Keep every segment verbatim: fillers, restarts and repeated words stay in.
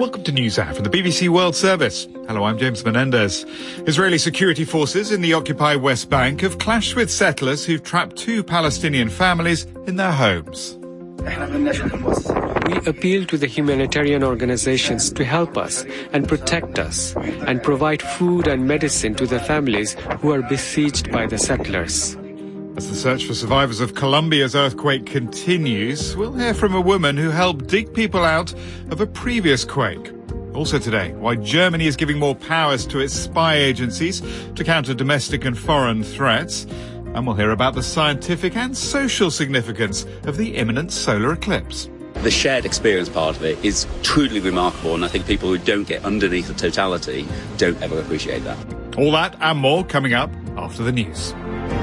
Welcome to NewsHour from the B B C World Service. Hello, I'm James Menendez. Israeli security forces in the occupied West Bank have clashed with settlers who've trapped two Palestinian families in their homes. We appeal to the humanitarian organizations to help us and protect us and provide food and medicine to the families who are besieged by the settlers. As the search for survivors of Colombia's earthquake continues, we'll hear from a woman who helped dig people out of a previous quake. Also today, why Germany is giving more powers to its spy agencies to counter domestic and foreign threats. And we'll hear about the scientific and social significance of the imminent solar eclipse. The shared experience part of it is truly remarkable, and I think people who don't get underneath the totality don't ever appreciate that. All that and more coming up after the news.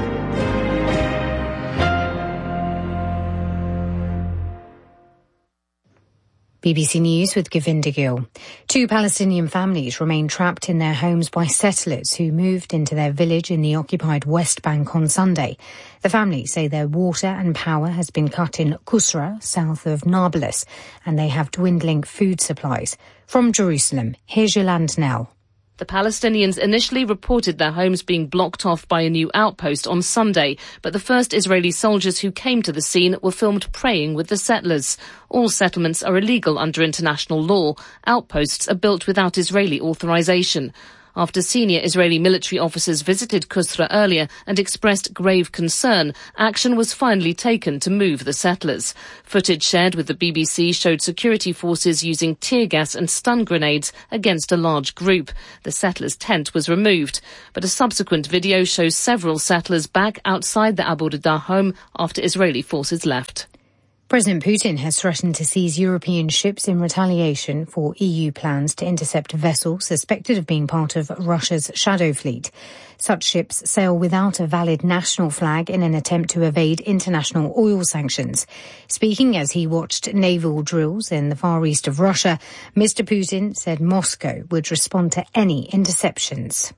B B C News with Govinda Gill. Two Palestinian families remain trapped in their homes by settlers who moved into their village in the occupied West Bank on Sunday. The families say their water and power has been cut in Qusra, south of Nablus, and they have dwindling food supplies. From Jerusalem, here's Yolande Nell. The Palestinians initially reported their homes being blocked off by a new outpost on Sunday, but the first Israeli soldiers who came to the scene were filmed praying with the settlers. All settlements are illegal under international law. Outposts are built without Israeli authorization. After senior Israeli military officers visited Qusra earlier and expressed grave concern, action was finally taken to move the settlers. Footage shared with the B B C showed security forces using tear gas and stun grenades against a large group. The settlers' tent was removed, but a subsequent video shows several settlers back outside the Abu Rida home after Israeli forces left. President Putin has threatened to seize European ships in retaliation for E U plans to intercept vessels suspected of being part of Russia's shadow fleet. Such ships sail without a valid national flag in an attempt to evade international oil sanctions. Speaking as he watched naval drills in the far east of Russia, Mister Putin said Moscow would respond to any interceptions.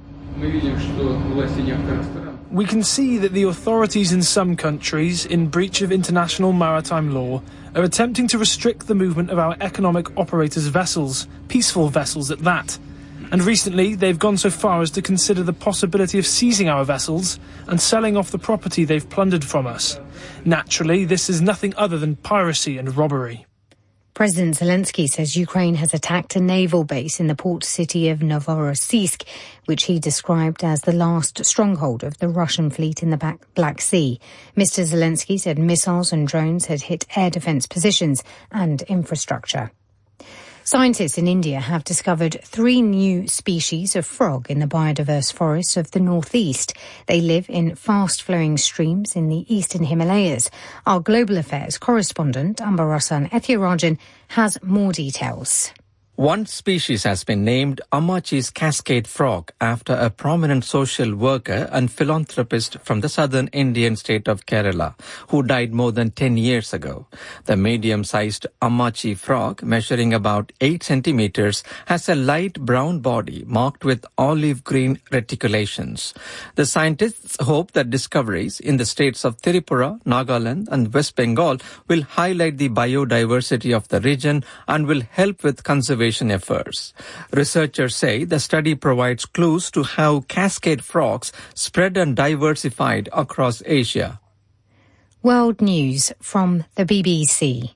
We can see that the authorities in some countries, in breach of international maritime law, are attempting to restrict the movement of our economic operators' vessels, peaceful vessels at that. And recently, they've gone so far as to consider the possibility of seizing our vessels and selling off the property they've plundered from us. Naturally, this is nothing other than piracy and robbery. President Zelensky says Ukraine has attacked a naval base in the port city of Novorossiysk, which he described as the last stronghold of the Russian fleet in the Black Sea. Mister Zelensky said missiles and drones had hit air defense positions and infrastructure. Scientists in India have discovered three new species of frog in the biodiverse forests of the northeast. They live in fast-flowing streams in the eastern Himalayas. Our global affairs correspondent, Ambarasan Ethirajan, has more details. One species has been named Ammachi's cascade frog after a prominent social worker and philanthropist from the southern Indian state of Kerala, who died more than ten years ago. The medium-sized Ammachi frog, measuring about eight centimeters, has a light brown body marked with olive green reticulations. The scientists hope that discoveries in the states of Tripura, Nagaland and West Bengal will highlight the biodiversity of the region and will help with conservation efforts. Researchers say the study provides clues to how cascade frogs spread and diversified across Asia. World News from the B B C.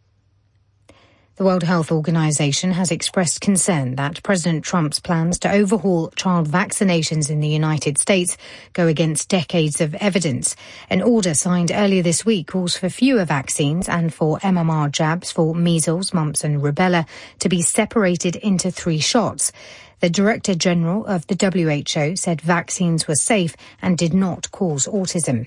The World Health Organization has expressed concern that President Trump's plans to overhaul child vaccinations in the United States go against decades of evidence. An order signed earlier this week calls for fewer vaccines and for M M R jabs for measles, mumps and rubella to be separated into three shots. The Director General of the W H O said vaccines were safe and did not cause autism.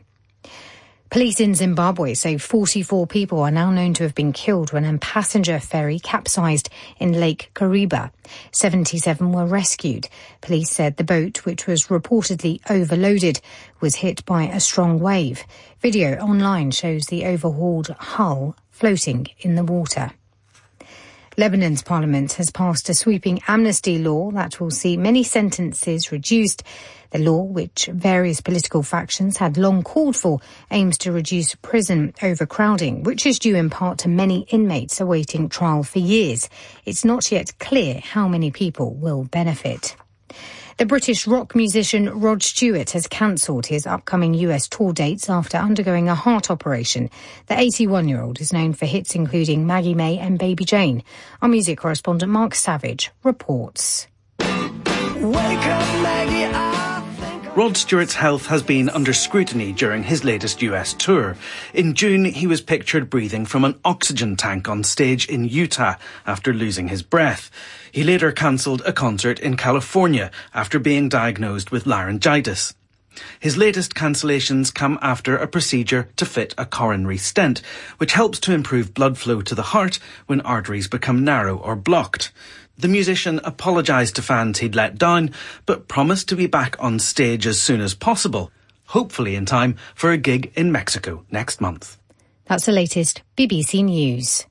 Police in Zimbabwe say forty-four people are now known to have been killed when a passenger ferry capsized in Lake Kariba. seventy-seven were rescued. Police said the boat, which was reportedly overloaded, was hit by a strong wave. Video online shows the overhauled hull floating in the water. Lebanon's parliament has passed a sweeping amnesty law that will see many sentences reduced. The law, which various political factions had long called for, aims to reduce prison overcrowding, which is due in part to many inmates awaiting trial for years. It's not yet clear how many people will benefit. The British rock musician Rod Stewart has cancelled his upcoming U S tour dates after undergoing a heart operation. The eighty-one-year-old is known for hits including Maggie May and Baby Jane. Our music correspondent Mark Savage reports. Wake up, Maggie, I think Rod Stewart's health has been under scrutiny during his latest U S tour. In June, he was pictured breathing from an oxygen tank on stage in Utah after losing his breath. He later cancelled a concert in California after being diagnosed with laryngitis. His latest cancellations come after a procedure to fit a coronary stent, which helps to improve blood flow to the heart when arteries become narrow or blocked. The musician apologised to fans he'd let down, but promised to be back on stage as soon as possible, hopefully in time for a gig in Mexico next month. That's the latest B B C News.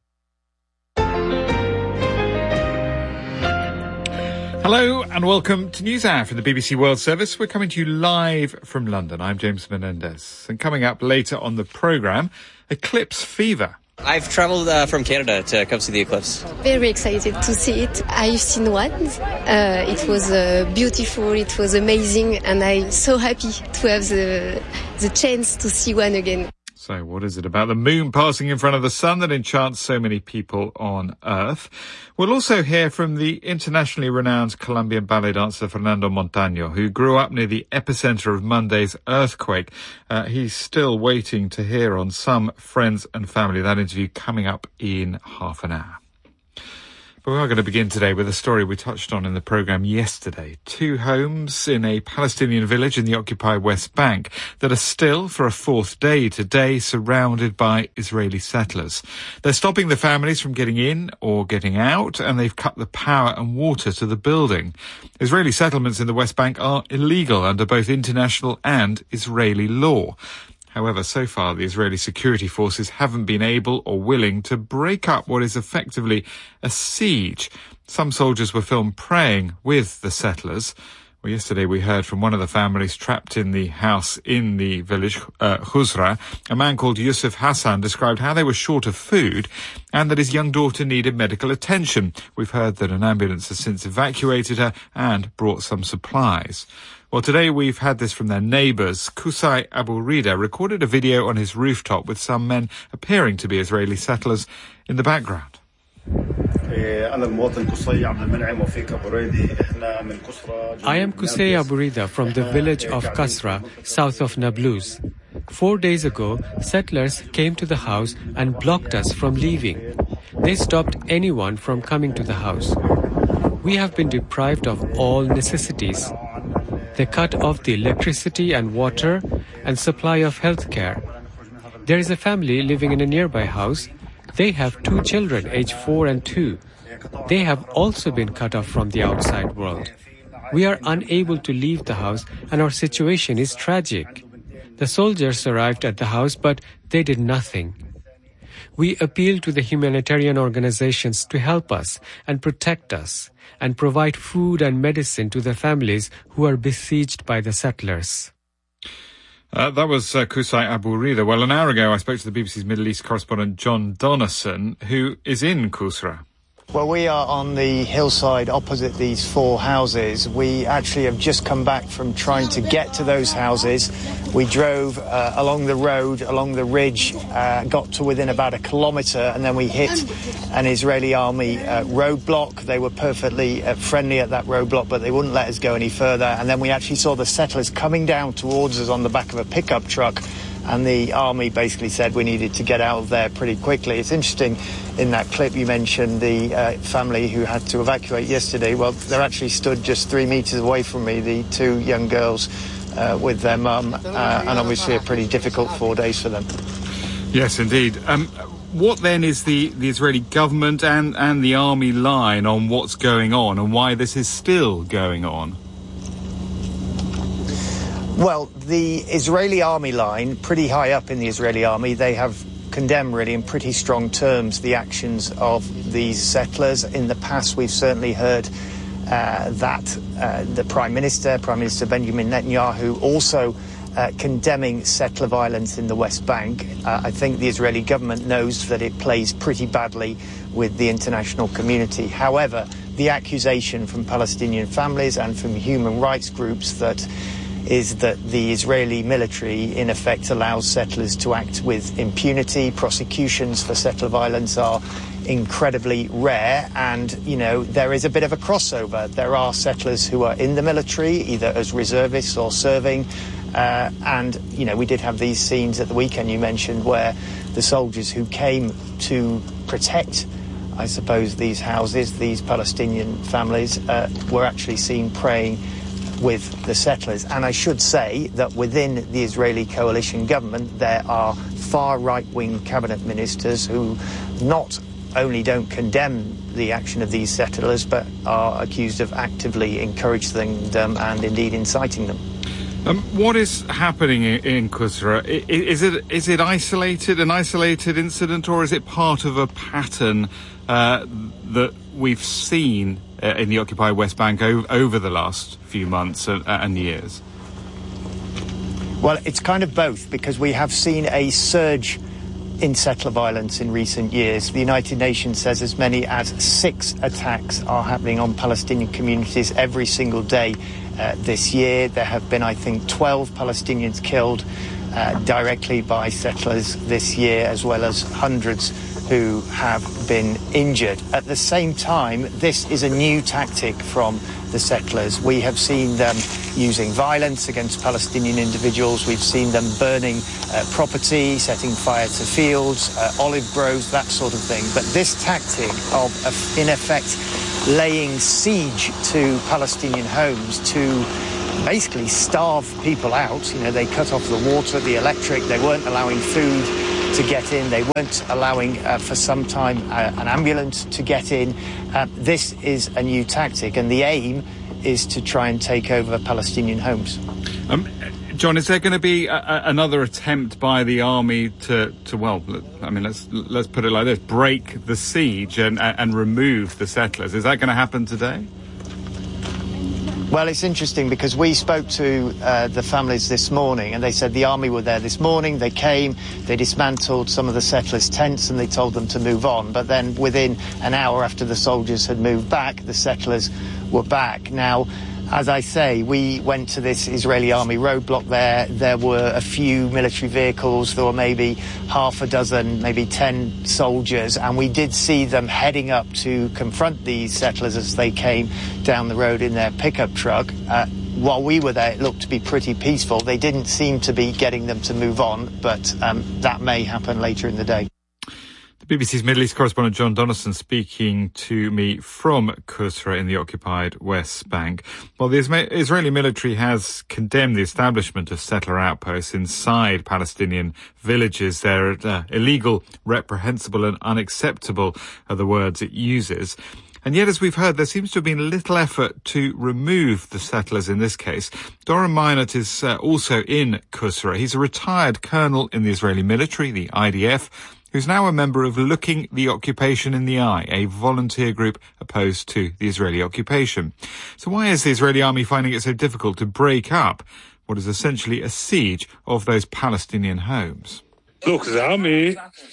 Hello and welcome to NewsHour from the B B C World Service. We're coming to you live from London. I'm James Menendez. And coming up later on the programme, eclipse fever. I've travelled uh, from Canada to come see the eclipse. Very excited to see it. I've seen one. Uh, it was uh, beautiful, it was amazing, and I'm so happy to have the, the chance to see one again. So what is it about the moon passing in front of the sun that enchants so many people on Earth? We'll also hear from the internationally renowned Colombian ballet dancer Fernando Montaño, who grew up near the epicentre of Monday's earthquake. Uh, he's still waiting to hear on some friends and family. That interview coming up in half an hour. But we are going to begin today with a story we touched on in the programme yesterday. Two homes in a Palestinian village in the occupied West Bank that are still, for a fourth day today, surrounded by Israeli settlers. They're stopping the families from getting in or getting out, and they've cut the power and water to the building. Israeli settlements in the West Bank are illegal under both international and Israeli law. However, so far, the Israeli security forces haven't been able or willing to break up what is effectively a siege. Some soldiers were filmed praying with the settlers. Well, yesterday we heard from one of the families trapped in the house in the village, uh, Khuzra. A man called Yusuf Hassan described how they were short of food and that his young daughter needed medical attention. We've heard that an ambulance has since evacuated her and brought some supplies. Well, today we've had this from their neighbours. Qusay Abu Rida recorded a video on his rooftop with some men appearing to be Israeli settlers in the background. I am Qusay Abu Rida from the village of Kasra, south of Nablus. Four days ago, settlers came to the house and blocked us from leaving. They stopped anyone from coming to the house. We have been deprived of all necessities. They cut off the electricity and water and supply of health care. There is a family living in a nearby house. They have two children, aged four and two. They have also been cut off from the outside world. We are unable to leave the house and our situation is tragic. The soldiers arrived at the house, but they did nothing. We appeal to the humanitarian organizations to help us and protect us and provide food and medicine to the families who are besieged by the settlers. Uh, that was uh, Qusay Abu Rida. Well, an hour ago I spoke to the B B C's Middle East correspondent John Donison, who is in Qusra. Well, we are on the hillside opposite these four houses. We actually have just come back from trying to get to those houses. We drove uh, along the road, along the ridge, uh, got to within about a kilometre, and then we hit an Israeli army uh, roadblock. They were perfectly uh, friendly at that roadblock, but they wouldn't let us go any further. And then we actually saw the settlers coming down towards us on the back of a pickup truck. And the army basically said we needed to get out of there pretty quickly. It's interesting, in that clip you mentioned the uh, family who had to evacuate yesterday. Well, they're actually stood just three metres away from me, the two young girls uh, with their mum, uh, and obviously a pretty difficult four days for them. Yes, indeed. Um, what then is the, the Israeli government and, and the army line on what's going on and why this is still going on? Well, the Israeli army line, pretty high up in the Israeli army, they have condemn really in pretty strong terms the actions of these settlers. In the past, we've certainly heard uh, that uh, the Prime Minister, Prime Minister Benjamin Netanyahu, also uh, condemning settler violence in the West Bank. Uh, I think the Israeli government knows that it plays pretty badly with the international community. However, the accusation from Palestinian families and from human rights groups that is that the Israeli military, in effect, allows settlers to act with impunity. Prosecutions for settler violence are incredibly rare, and, you know, there is a bit of a crossover. There are settlers who are in the military, either as reservists or serving, uh, and, you know, we did have these scenes at the weekend you mentioned where the soldiers who came to protect, I suppose, these houses, these Palestinian families, uh, were actually seen praying with the settlers. And I should say that within the Israeli coalition government there are far right-wing cabinet ministers who not only don't condemn the action of these settlers but are accused of actively encouraging them and indeed inciting them. Um, what is happening in, in Qusra? Is it is it isolated, an isolated incident, or is it part of a pattern uh, that we've seen uh, in the occupied West Bank o- over the last few months and, and years? Well, it's kind of both, because we have seen a surge in settler violence in recent years. The United Nations says as many as six attacks are happening on Palestinian communities every single day uh, this year. There have been, I think, twelve Palestinians killed uh, directly by settlers this year, as well as hundreds who have been injured. At the same time, this is a new tactic from the settlers. We have seen them using violence against Palestinian individuals. We've seen them burning uh, property, setting fire to fields, uh, olive groves, that sort of thing. But this tactic of, uh, in effect, laying siege to Palestinian homes to basically starve people out. You know, they cut off the water, the electric, they weren't allowing food to get in, they weren't allowing uh, for some time uh, an ambulance to get in. Uh, this is a new tactic, and the aim is to try and take over Palestinian homes. Um, John, is there going to be a, a, another attempt by the army to, to, well, I mean, let's let's put it like this, break the siege and, and remove the settlers? Is that going to happen today? Well, it's interesting because we spoke to uh, the families this morning, and they said the army were there this morning. They came, they dismantled some of the settlers' tents, and they told them to move on. But then within an hour after the soldiers had moved back, the settlers were back. Now, as I say, we went to this Israeli army roadblock there. There were a few military vehicles. There were maybe half a dozen, maybe ten soldiers. And we did see them heading up to confront these settlers as they came down the road in their pickup truck. Uh, while we were there, it looked to be pretty peaceful. They didn't seem to be getting them to move on, but um, that may happen later in the day. B B C's Middle East correspondent John Donaldson speaking to me from Qusra in the occupied West Bank. Well, the Israeli military has condemned the establishment of settler outposts inside Palestinian villages. They're uh, illegal, reprehensible and unacceptable are the words it uses. And yet, as we've heard, there seems to have been little effort to remove the settlers in this case. Doron Meinert is uh, also in Qusra. He's a retired colonel in the Israeli military, the I D F, who's now a member of Looking the Occupation in the Eye, a volunteer group opposed to the Israeli occupation. So why is the Israeli army finding it so difficult to break up what is essentially a siege of those Palestinian homes? Look, the army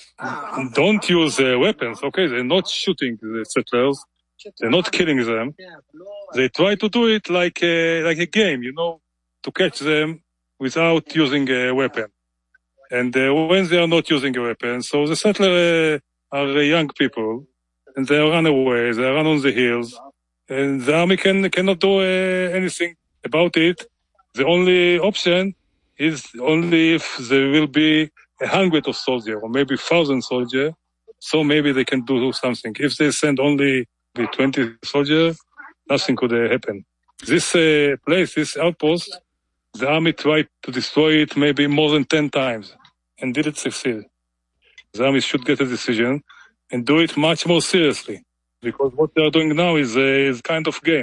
don't use uh, weapons, okay? They're not shooting the settlers. They're not killing them. They try to do it like a, like a game, you know, to catch them without using a weapon. And uh, when they are not using a weapon, so the settlers uh, are uh, young people, and they run away, they run on the hills, and the army can, cannot do uh, anything about it. The only option is only if there will be a hundred of soldiers, or maybe thousand soldiers, so maybe they can do something. If they send only the twenty soldiers, nothing could uh, happen. This uh, place, this outpost, the army tried to destroy it maybe more than ten times and didn't succeed. The army should get a decision and do it much more seriously, because what they are doing now is a is kind of game.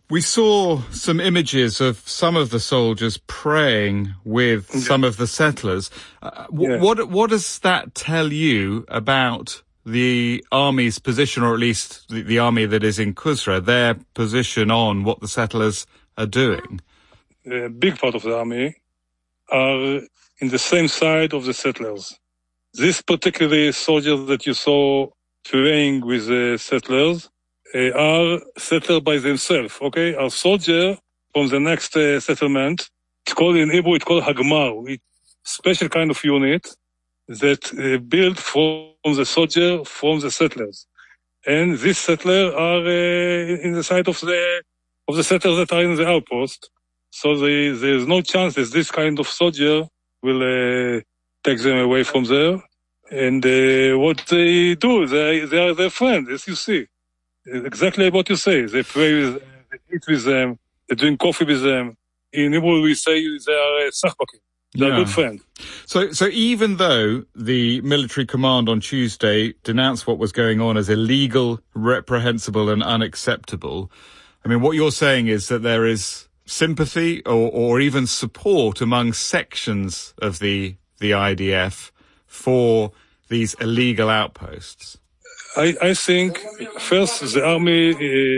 We saw some images of some of the soldiers praying with yeah. some of the settlers. Uh, w- yeah. What what does that tell you about the army's position, or at least the, the army that is in Kusra, their position on what the settlers are doing? A big part of the army are in the same side of the settlers. This particular soldiers that you saw praying with the settlers uh, are settled by themselves, okay? Are soldier from the next uh, settlement. It's called, in Hebrew, it's called Hagmar. It's special kind of unit that uh, built from the soldier from the settlers. And these settlers are uh, in the side of the of the settlers that are in the outpost. So they, there's no chance that this kind of soldier will uh, take them away from there. And uh, what they do, they they are their friends, as you see. Exactly what you say. They pray with them, they eat with them, they drink coffee with them. In Hebrew, we say they are sachbakim. They're yeah. good friends. So, so even though the military command on Tuesday denounced what was going on as illegal, reprehensible and unacceptable, I mean, what you're saying is that there is sympathy or, or even support among sections of the the I D F for these illegal outposts. I, I think, first, the army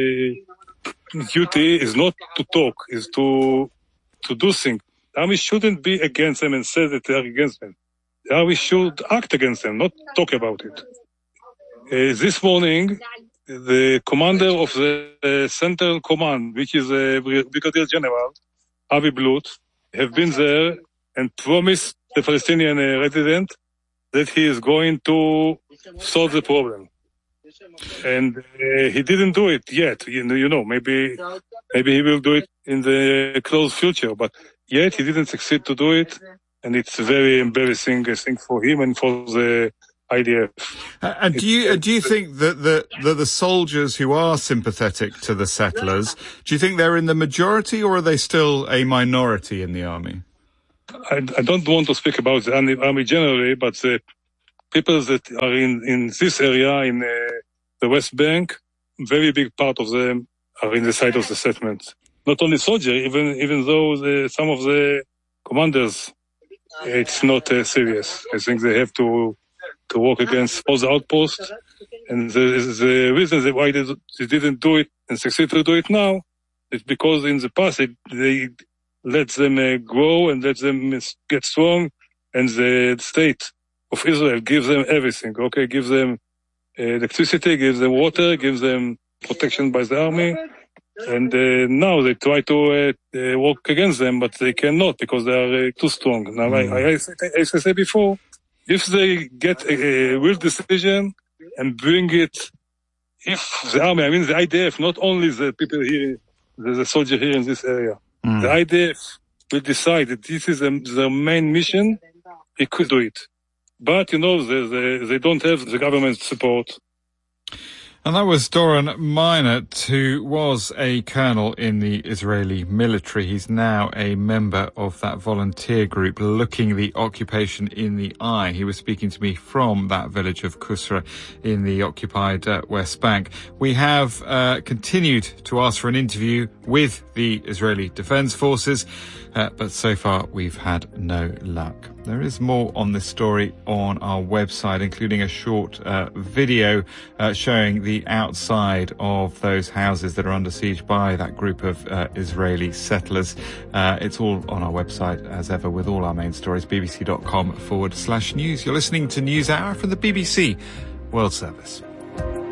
uh, duty is not to talk, is to to do things. The army shouldn't be against them and say that they are against them. The army should act against them, not talk about it. Uh, this morning, the commander of the uh, Central Command, which is uh, Brigadier General Avi Blut, have been there and promised the Palestinian uh, resident that he is going to solve the problem. And uh, he didn't do it yet. You know, you know, maybe maybe he will do it in the close future, but yet he didn't succeed to do it, and it's very embarrassing, I think, for him and for the I D F. Uh, and do you uh, do you think that the, that the soldiers who are sympathetic to the settlers, do you think they're in the majority, or are they still a minority in the army? I, I don't want to speak about the army generally, but the people that are in, in this area, in uh, the West Bank, very big part of them are in the side of the settlement. Not only soldiers, even even though the, some of the commanders, it's not uh, serious. I think they have to to work against all the outposts. And the, the reason that why they, they didn't do it and succeed to do it now is because in the past they, they let them uh, grow and let them get strong, and the state of Israel gives them everything, okay? Gives them uh, electricity, gives them water, gives them protection by the army. And uh, now they try to uh, uh, work against them, but they cannot because they are uh, too strong. Now, mm. I, I, as I said before, if they get a, a real decision and bring it, if the army, I mean the I D F, not only the people here, the, the soldier here in this area, mm. the I D F will decide that this is a, their main mission, they could do it. But, you know, they, they, they don't have the government support. And that was Doron Meinert, who was a colonel in the Israeli military. He's now a member of that volunteer group looking the occupation in the eye. He was speaking to me from that village of Kusra in the occupied uh, West Bank. We have uh, continued to ask for an interview with the Israeli Defense Forces, uh, but so far we've had no luck. There is more on this story on our website, including a short uh, video uh, showing the outside of those houses that are under siege by that group of uh, Israeli settlers. Uh, it's all on our website, as ever, with all our main stories, bbc.com forward slash news. You're listening to News Hour from the B B C World Service.